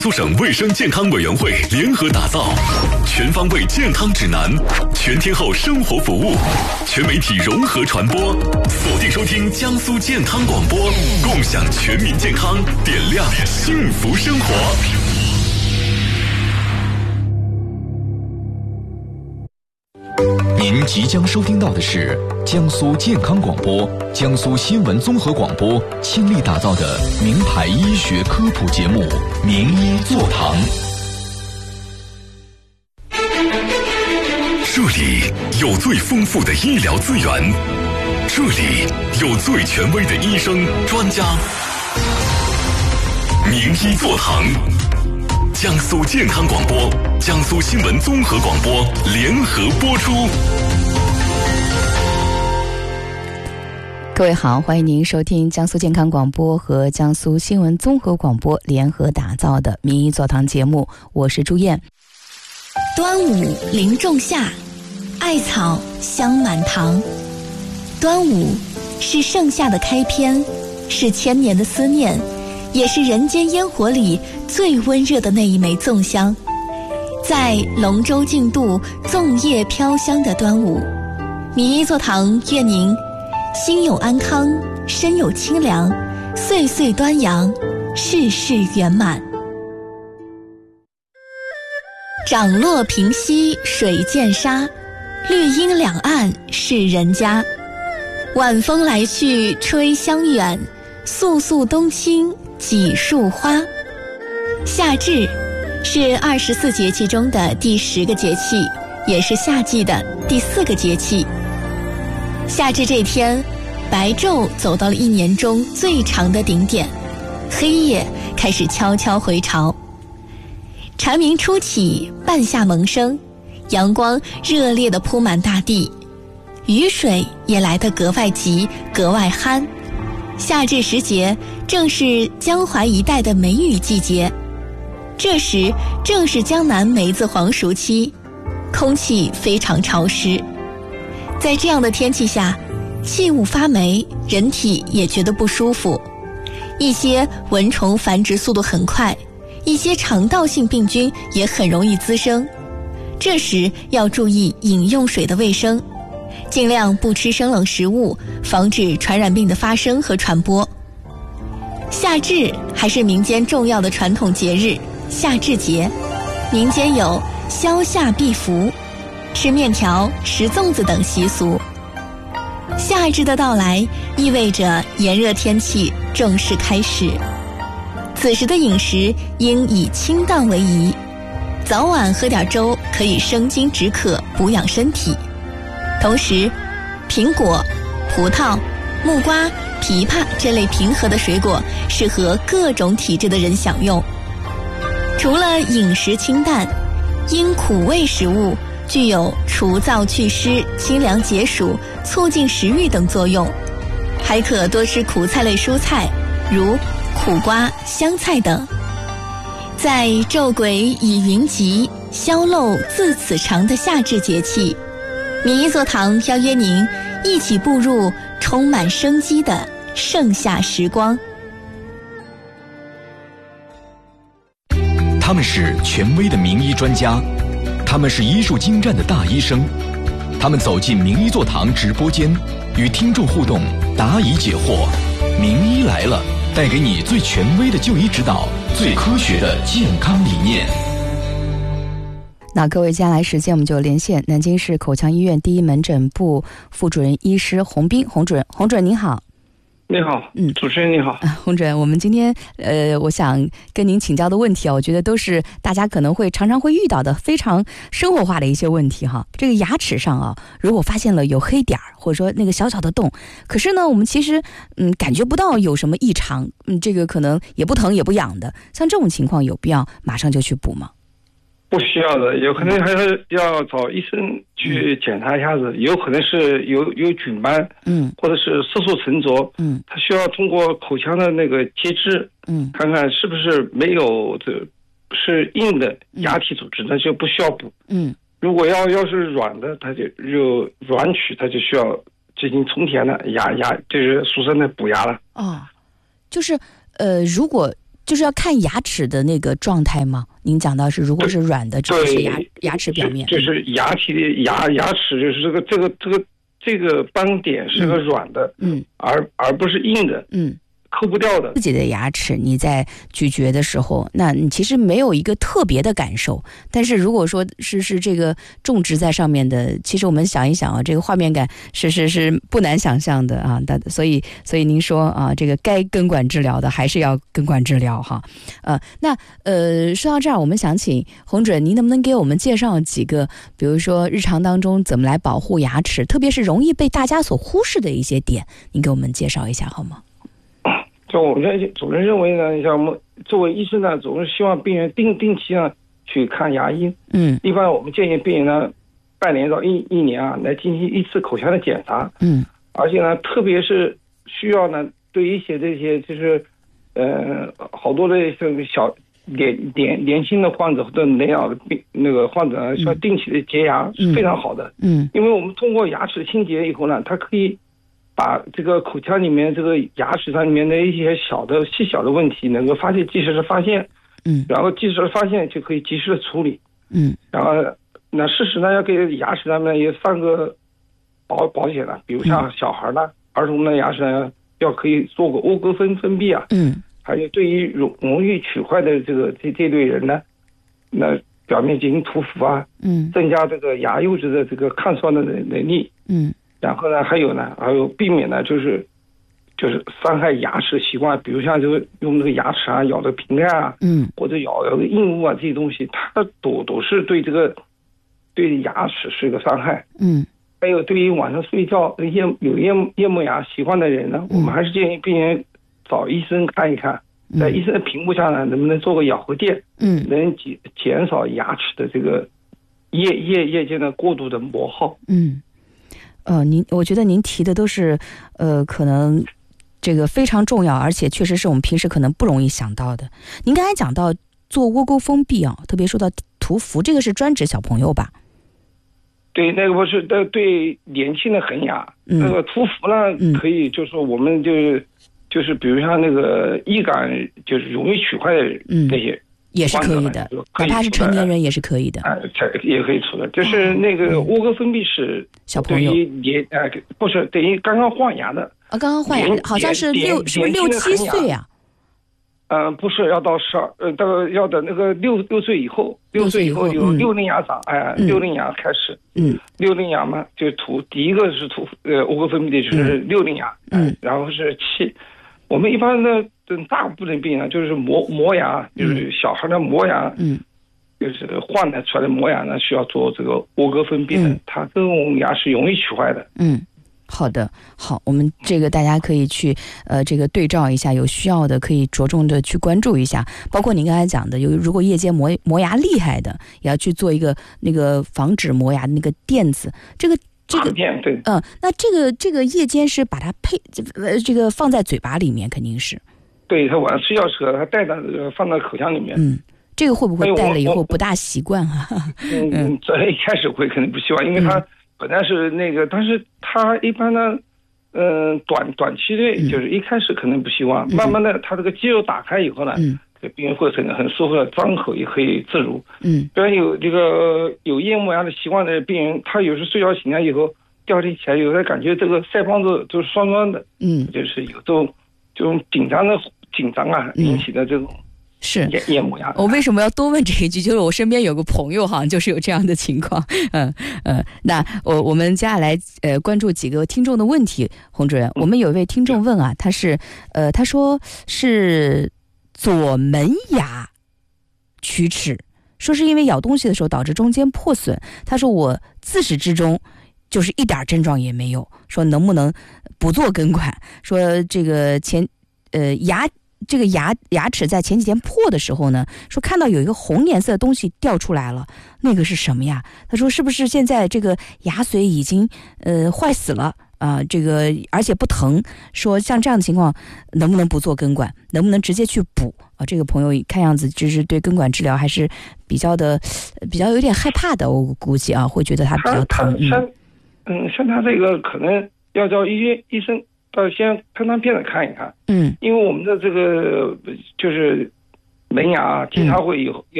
江苏省卫生健康委员会联合打造全方位健康指南，全天候生活服务，全媒体融合传播，锁定收听江苏健康广播，共享全民健康，点亮幸福生活。您即将收听到的是江苏健康广播、江苏新闻综合广播倾力打造的名牌医学科普节目《名医座堂》。这里有最丰富的医疗资源，这里有最权威的医生专家。名医座堂，江苏健康广播、江苏新闻综合广播联合播出。 各位好，欢迎您收听江苏健康广播和江苏新闻综合广播联合打造的名医座堂节目，我是朱燕。 端午临仲夏，艾草香满堂。端午是盛夏的开篇，是千年的思念，也是人间烟火里最温热的那一枚粽香。在龙舟竞渡、粽叶飘香的端午，名医座堂愿您心有安康，身有清凉，岁岁端阳，事事圆满。涨落平溪水见沙，绿荫两岸是人家。晚风来去吹香远，肃肃冬青几树花。夏至是24节气中的第10个节气，也是夏季的第4个节气。夏至这天，白昼走到了一年中最长的顶点，黑夜开始悄悄回潮。蝉鸣初起，半夏萌生，阳光热烈地铺满大地，雨水也来得格外急，格外憨。夏至时节正是江淮一带的梅雨季节，这时正是江南梅子黄熟期，空气非常潮湿。在这样的天气下，气雾发霉，人体也觉得不舒服，一些蚊虫繁殖速度很快，一些肠道性病菌也很容易滋生。这时要注意饮用水的卫生，尽量不吃生冷食物，防止传染病的发生和传播。夏至还是民间重要的传统节日，夏至节，民间有消夏避伏、吃面条、食粽子等习俗。夏至的到来意味着炎热天气正式开始，此时的饮食应以清淡为宜，早晚喝点粥可以生津止渴，补养身体。同时，苹果、葡萄、木瓜、枇杷这类平和的水果适合各种体质的人享用。除了饮食清淡，因苦味食物具有除燥祛湿、清凉解暑、促进食欲等作用，还可多吃苦菜类蔬菜，如苦瓜、香菜等。在昼鬼已云集，宵漏自此长的夏至节气，名医座堂邀约您一起步入充满生机的盛夏时光。 他们是权威的名医专家，他们是医术精湛的大医生，他们走进名医座堂直播间，与听众互动，答疑解惑。名医来了，带给你最权威的就医指导，最科学的健康理念。 那各位，接下来时间我们就连线南京市口腔医院第一门诊部副主任医师洪斌，洪主任您好。 你好，主持人你好。 洪主任，我们今天我想跟您请教的问题啊，我觉得都是大家可能会常常会遇到的非常生活化的一些问题哈。这个牙齿上啊，如果发现了有黑点儿，或者说那个小小的洞，可是呢我们其实感觉不到有什么异常，这个可能也不疼也不痒的，像这种情况有必要马上就去补吗？ 不需要的，有可能还是要找医生去检查一下子，有可能是有菌斑，或者是色素沉着，它需要通过口腔的那个接质，看看是不是没有是硬的牙体组织，那就不需要补。如果要是软的，它就软龋，它就需要进行充填的牙，就是俗称的补牙了。 就是如果就是要看牙齿的那个状态吗？您讲到是如果是软的，只是牙齿表面， 就是牙体的牙齿，就是这个斑点是个软的，而不是硬的，抠不掉的。 自己的牙齿你在咀嚼的时候，那你其实没有一个特别的感受，但是如果说是这个种植在上面的，其实我们想一想啊，这个画面感是不难想象的啊。所以您说啊，这个该根管治疗的还是要根管治疗哈。那说到这儿，我们想请洪主任，您能不能给我们介绍几个，比如说日常当中怎么来保护牙齿，特别是容易被大家所忽视的一些点，您给我们介绍一下好吗？ 就我们总是认为呢，像我们作为医生呢，总是希望病人定期呢去看牙医。一般我们建议病人呢，半年到一年啊，来进行一次口腔的检查。而且呢，特别是需要呢，对一些这些就是好多的这个小年轻的患者或者年老的那个患者呢，需要定期的洁牙是非常好的。因为我们通过牙齿清洁以后呢，它可以把这个口腔里面这个牙齿上里面的一些细小的问题能够及时的发现，然后及时的发现就可以及时的处理，然后那适时呢要给牙齿上面也上个保险了，比如像小孩呢，儿童的牙齿呢要可以做个莴歌分泌啊，还有对于容易龋坏的这类人呢，那表面进行涂氟啊，增加这个牙釉质的这个抗酸的能力，然后呢，还有避免呢，就是伤害牙齿的习惯，比如像就是用那个牙齿啊咬的瓶盖啊，或者咬的硬物啊这些东西，它都是对对牙齿是一个伤害。还有对于晚上睡觉有夜磨牙习惯的人呢，我们还是建议病人找医生看一看，在医生的评估下呢，能不能做个咬合垫，能减少牙齿的这个夜间的过度的磨耗。 我觉得您提的都是可能这个非常重要，而且确实是我们平时可能不容易想到的。您刚才讲到做窝沟封闭啊，特别说到涂氟，这个是专指小朋友吧？ 对，那个不是对年轻的恒牙，那个涂氟呢，可以就是说我们就是比如像那个易感就是容易龋坏的那些。 也是可以的，哪怕是成年人也是可以的， 也可以出的。就是那个窝沟分泌是小朋友不是等于刚刚换牙的刚刚换牙好像是6、7岁啊？ 不是，要到要等那个6岁以后，6岁以后有6龄牙长，6龄牙开始，6龄牙嘛就涂第一个是涂窝沟分泌的就是6龄牙，然后是7。我们一般的大部分病人就是磨牙，就是小孩的磨牙，就是换的出来的磨牙呢，需要做这个窝沟分泌的，它这种牙是容易龋坏的。 好的，好，我们这个大家可以去这个对照一下，有需要的可以着重的去关注一下，包括您刚才讲的，如果夜间磨牙厉害的，也要去做一个那个防止磨牙的那个垫子，这个对， 那这个夜间是把它这个放在嘴巴里面，肯定是。 对，他晚上睡觉时候，他带到放到口腔里面。 这个会不会带了以后不大习惯啊？ 这一开始会可能不习惯，因为他本来是那个，但是他一般呢，短期内就是一开始可能不习惯，慢慢的他这个肌肉打开以后呢，病人会很舒服的张口也可以自如。虽然有夜磨牙的习惯的病人，他有时睡觉醒来以后，第二天起来有的感觉这个腮帮子就是酸酸的，就是有这种紧张啊引起的这种是夜磨牙。 我为什么要多问这一句？就是我身边有个朋友哈，就是有这样的情况。那我们接下来关注几个听众的问题，洪主任，我们有一位听众问啊，他说是左门牙龋齿，说是因为咬东西的时候导致中间破损。他说我自始至终就是一点症状也没有，说能不能不做根管？说这个牙齿在前几天破的时候呢，说看到有一个红颜色的东西掉出来了，那个是什么呀？他说是不是现在这个牙髓已经坏死了啊？这个而且不疼，说像这样的情况能不能不做根管，能不能直接去补啊？这个朋友看样子就是对根管治疗还是比较有点害怕的，我估计啊会觉得他比较疼。 像他这个可能要叫医生先拍片子看一看，因为我们的这个就是门牙经常会有